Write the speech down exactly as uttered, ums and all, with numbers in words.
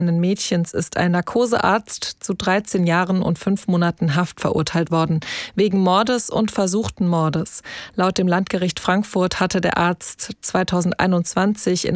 Mädchens ist ein Narkosearzt zu dreizehn Jahren und fünf Monaten Haft verurteilt worden, wegen Mordes und versuchten Mordes. Laut dem Landgericht Frankfurt hatte der Arzt zweitausendeinundzwanzig in